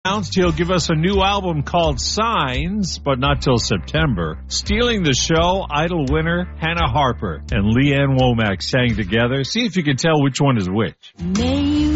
announced he'll give us a new album called Signs, but not till September. Stealing the show, Idol winner Hannah Harper and Leanne Womack sang together. See if you can tell which one is which. May